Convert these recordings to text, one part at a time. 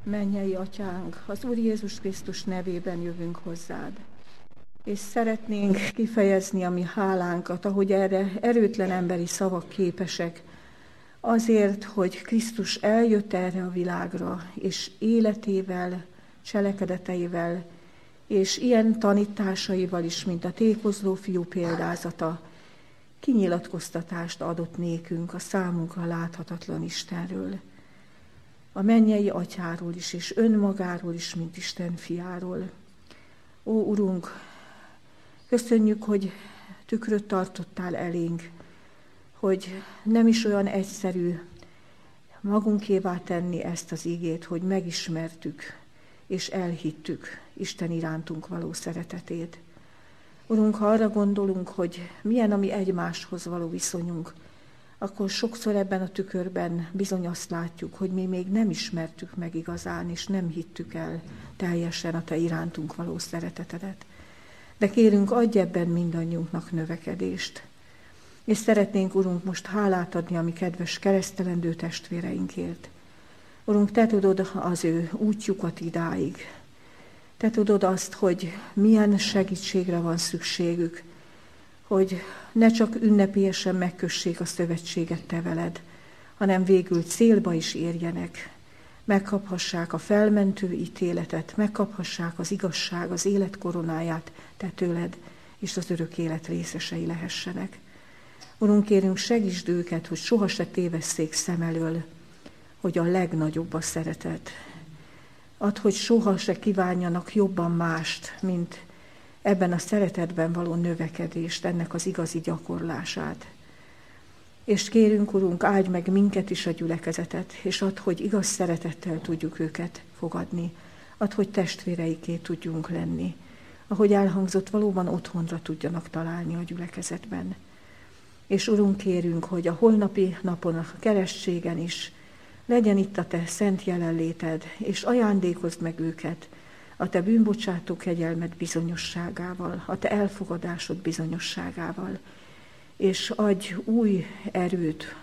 Mennyei Atyánk, az Úr Jézus Krisztus nevében jövünk hozzád, és szeretnénk kifejezni a mi hálánkat, ahogy erre erőtlen emberi szavak képesek, azért, hogy Krisztus eljött erre a világra, és életével, cselekedeteivel, és ilyen tanításaival is, mint a tékozló fiú példázata, kinyilatkoztatást adott nékünk a számunkra láthatatlan Istenről, a mennyei Atyáról is, és önmagáról is, mint Isten fiáról. Ó, Urunk, köszönjük, hogy tükröt tartottál elénk, hogy nem is olyan egyszerű magunkévá tenni ezt az igét, hogy megismertük és elhittük Isten irántunk való szeretetét. Urunk, ha arra gondolunk, hogy milyen a mi egymáshoz való viszonyunk, akkor sokszor ebben a tükörben bizony azt látjuk, hogy mi még nem ismertük meg igazán, és nem hittük el teljesen a te irántunk való szeretetedet. De kérünk, adj ebben mindannyiunknak növekedést. És szeretnénk, Urunk, most hálát adni a mi kedves keresztelendő testvéreinkért. Urunk, te tudod az ő útjukat idáig. Te tudod azt, hogy milyen segítségre van szükségük, hogy ne csak ünnepélyesen megkössék a szövetséget te veled, hanem végül célba is érjenek, megkaphassák a felmentő ítéletet, megkaphassák az igazság, az élet koronáját te tőled, és az örök élet részesei lehessenek. Urunk, kérünk, segítsd őket, hogy soha se tévesszék szem elől, hogy a legnagyobb a szeretet. Add, hogy soha se kívánjanak jobban mást, mint ebben a szeretetben való növekedést, ennek az igazi gyakorlását. És kérünk, Urunk, áldj meg minket is a gyülekezetet, és add, hogy igaz szeretettel tudjuk őket fogadni. Add, hogy testvéreiké tudjunk lenni. Ahogy elhangzott, valóban otthonra tudjanak találni a gyülekezetben. És Urunk, kérünk, hogy a holnapi napon, a keresztségen is legyen itt a te szent jelenléted, és ajándékozd meg őket a te bűnbocsátó kegyelmed bizonyosságával, a te elfogadásod bizonyosságával, és adj új erőt,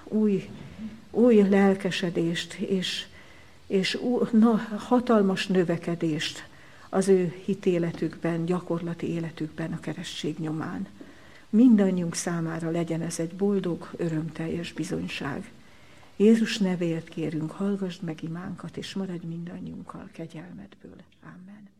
új lelkesedést, és hatalmas növekedést az ő hitéletükben, gyakorlati életükben a keresztség nyomán. Mindannyiunk számára legyen ez egy boldog, örömteljes bizonyság. Jézus nevéért kérünk, hallgasd meg imánkat, és maradj mindannyiunkkal kegyelmedből. Amen.